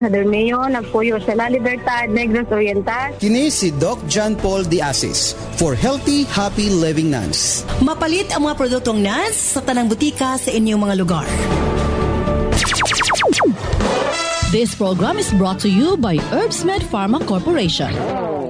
Dormeo, nagpuyo sa La Libertad, Negros Oriental. Kini si Doc John Paul Diasis for Healthy, Happy Living Nuns. Mapalit ang mga produktong nuns sa tanang butika sa inyong mga lugar. This program is brought to you by Herbsmed Pharma Corporation.